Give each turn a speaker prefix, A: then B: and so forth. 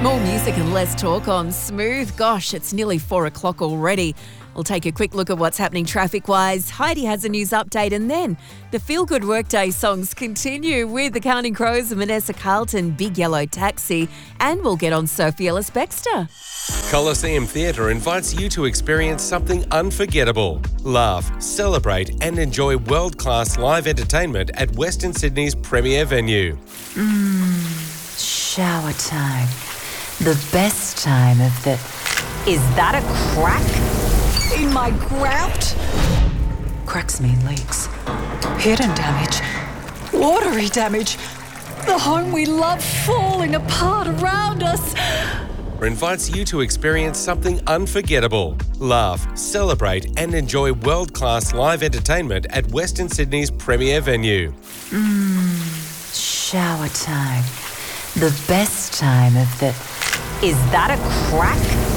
A: More music and less talk on Smooth. Gosh, it's nearly 4 o'clock already. We'll take a quick look at what's happening traffic-wise. Heidi has a news update, and then the feel-good workday songs continue with the Counting Crows and Vanessa Carlton, Big Yellow Taxi, and we'll get on Sophie Ellis-Bextor.
B: Coliseum Theatre invites you to experience something unforgettable. Laugh, celebrate and enjoy world-class live entertainment at Western Sydney's premier venue.
C: Shower time. The best time of the... Is that a crack in my grout? Cracks mean leaks. Hidden damage. Watery damage. The home we love falling apart around us.
B: Invites you to experience something unforgettable. Laugh, celebrate and enjoy world-class live entertainment at Western Sydney's premier venue.
C: Shower time. The best time of the... Is that a crack